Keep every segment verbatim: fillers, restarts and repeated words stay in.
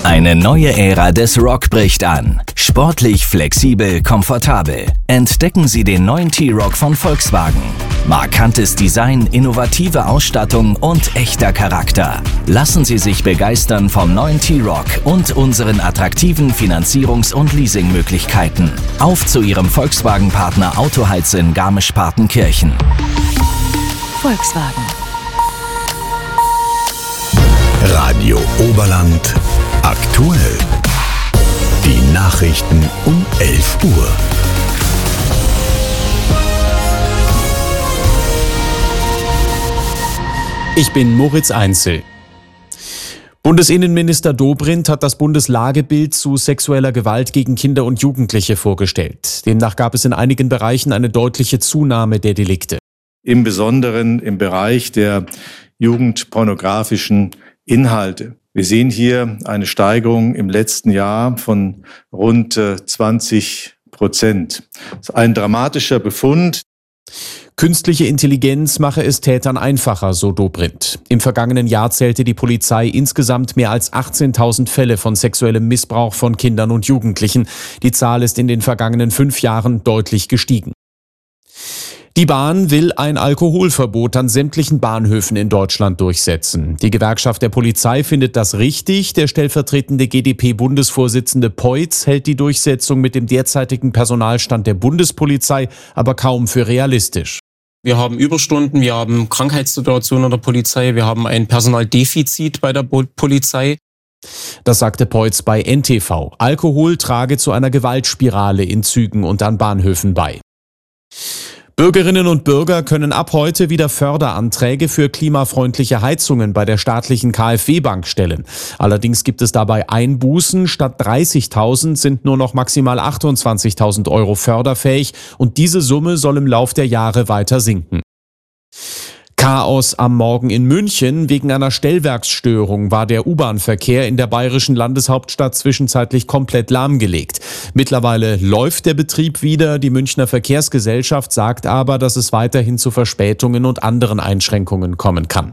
Eine neue Ära des Rock bricht an. Sportlich, flexibel, komfortabel. Entdecken Sie den neuen T-Roc von Volkswagen. Markantes Design, innovative Ausstattung und echter Charakter. Lassen Sie sich begeistern vom neuen T-Roc und unseren attraktiven Finanzierungs- und Leasingmöglichkeiten. Auf zu Ihrem Volkswagen-Partner Autoheiz in Garmisch-Partenkirchen. Volkswagen. Radio Oberland aktuell. Die Nachrichten um elf Uhr. Ich bin Moritz Einzel. Bundesinnenminister Dobrindt hat das Bundeslagebild zu sexueller Gewalt gegen Kinder und Jugendliche vorgestellt. Demnach gab es in einigen Bereichen eine deutliche Zunahme der Delikte. Im Besonderen im Bereich der jugendpornografischen Inhalte. Wir sehen hier eine Steigerung im letzten Jahr von rund zwanzig Prozent. Das ist ein dramatischer Befund. Künstliche Intelligenz mache es Tätern einfacher, so Dobrindt. Im vergangenen Jahr zählte die Polizei insgesamt mehr als achtzehntausend Fälle von sexuellem Missbrauch von Kindern und Jugendlichen. Die Zahl ist in den vergangenen fünf Jahren deutlich gestiegen. Die Bahn will ein Alkoholverbot an sämtlichen Bahnhöfen in Deutschland durchsetzen. Die Gewerkschaft der Polizei findet das richtig. Der stellvertretende G d P-Bundesvorsitzende Peutz hält die Durchsetzung mit dem derzeitigen Personalstand der Bundespolizei aber kaum für realistisch. Wir haben Überstunden, wir haben Krankheitssituationen in der Polizei, wir haben ein Personaldefizit bei der Polizei. Das sagte Peutz bei N T V. Alkohol trage zu einer Gewaltspirale in Zügen und an Bahnhöfen bei. Bürgerinnen und Bürger können ab heute wieder Förderanträge für klimafreundliche Heizungen bei der staatlichen KfW-Bank stellen. Allerdings gibt es dabei Einbußen. Statt dreißigtausend sind nur noch maximal achtundzwanzigtausend Euro förderfähig und diese Summe soll im Lauf der Jahre weiter sinken. Chaos am Morgen in München. Wegen einer Stellwerksstörung war der U-Bahn-Verkehr in der bayerischen Landeshauptstadt zwischenzeitlich komplett lahmgelegt. Mittlerweile läuft der Betrieb wieder. Die Münchner Verkehrsgesellschaft sagt aber, dass es weiterhin zu Verspätungen und anderen Einschränkungen kommen kann.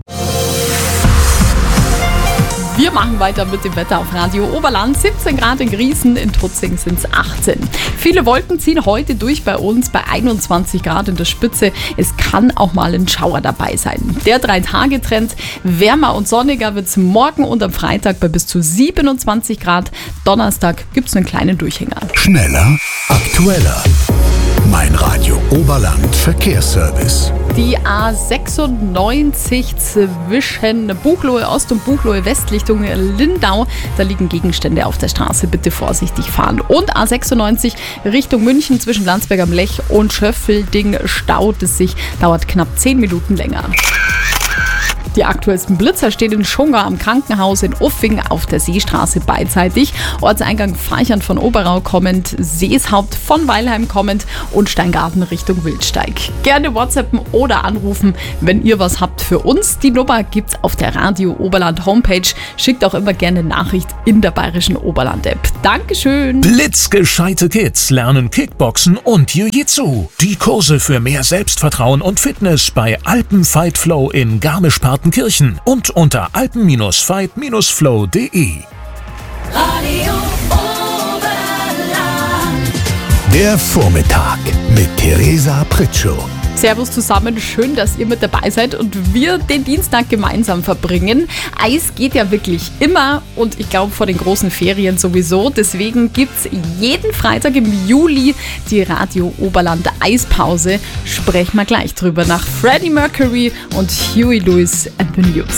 Wir machen weiter mit dem Wetter auf Radio Oberland. siebzehn Grad in Griesen, in Tutzing sind es achtzehn. Viele Wolken ziehen heute durch bei uns bei einundzwanzig Grad in der Spitze. Es kann auch mal ein Schauer dabei sein. Der Drei-Tage-Trend, wärmer und sonniger wird es morgen und am Freitag bei bis zu siebenundzwanzig Grad. Donnerstag gibt es einen kleinen Durchhänger. Schneller, aktueller. Mein Radio Oberland Verkehrsservice. Die A sechsundneunzig zwischen Buchloe Ost und Buchloe West Richtung Lindau. Da liegen Gegenstände auf der Straße. Bitte vorsichtig fahren. Und A sechsundneunzig Richtung München zwischen Landsberg am Lech und Schöffelding staut es sich. Dauert knapp zehn Minuten länger. Die aktuellsten Blitzer stehen in Schunga am Krankenhaus, in Uffing auf der Seestraße beidseitig. Ortseingang Farchern von Oberau kommend, Seeshaupt von Weilheim kommend und Steingarten Richtung Wildsteig. Gerne WhatsAppen oder anrufen, wenn ihr was habt für uns. Die Nummer gibt's auf der Radio Oberland Homepage. Schickt auch immer gerne Nachricht in der Bayerischen Oberland App. Dankeschön! Blitzgescheite Kids lernen Kickboxen und Jiu-Jitsu. Die Kurse für mehr Selbstvertrauen und Fitness bei Alpen Fight Flow in Garmisch-Partenkirchen. Kirchen und unter alpen Fight Flow punkt de. Radio Oberland. Der Vormittag mit Theresa Pritschow. Servus zusammen, schön, dass ihr mit dabei seid und wir den Dienstag gemeinsam verbringen. Eis geht ja wirklich immer und ich glaube vor den großen Ferien sowieso. Deswegen gibt's jeden Freitag im Juli die Radio Oberland Eispause. Sprechen wir gleich drüber nach Freddie Mercury und Huey Lewis and the News.